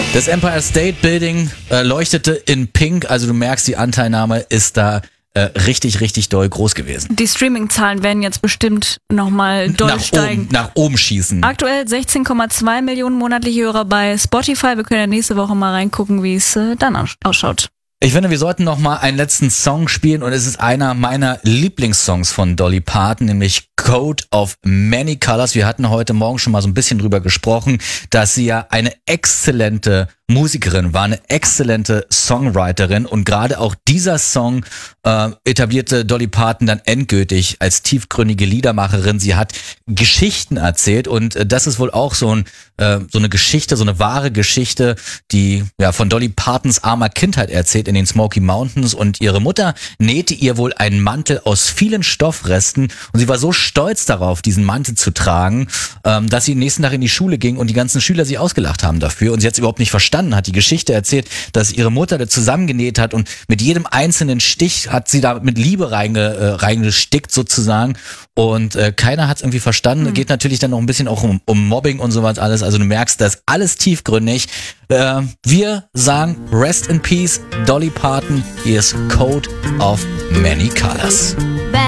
Das Empire State Building leuchtete in Pink, also du merkst, die Anteilnahme ist da richtig, richtig doll groß gewesen. Die Streaming-Zahlen werden jetzt bestimmt nochmal doll steigen. Nach oben schießen. Aktuell 16,2 Millionen monatliche Hörer bei Spotify. Wir können ja nächste Woche mal reingucken, wie es dann ausschaut. Ich finde, wir sollten noch mal einen letzten Song spielen und es ist einer meiner Lieblingssongs von Dolly Parton, nämlich Coat of Many Colors. Wir hatten heute Morgen schon mal so ein bisschen drüber gesprochen, dass sie ja eine exzellente Musikerin war, eine exzellente Songwriterin und gerade auch dieser Song etablierte Dolly Parton dann endgültig als tiefgründige Liedermacherin. Sie hat Geschichten erzählt und das ist wohl auch so eine Geschichte, so eine wahre Geschichte, die ja von Dolly Partons armer Kindheit erzählt in den Smoky Mountains und ihre Mutter nähte ihr wohl einen Mantel aus vielen Stoffresten und sie war so stolz darauf, diesen Mantel zu tragen, dass sie den nächsten Tag in die Schule ging und die ganzen Schüler sie ausgelacht haben dafür und sie hat es überhaupt nicht verstanden, hat die Geschichte erzählt, dass ihre Mutter da zusammengenäht hat und mit jedem einzelnen Stich hat sie da mit Liebe reingestickt sozusagen und keiner hat es irgendwie verstanden. Geht natürlich dann noch ein bisschen auch um Mobbing und sowas alles, also du merkst, das ist alles tiefgründig. Wir sagen Rest in Peace, Dolly Parton, hier ist Coat of Many Colors.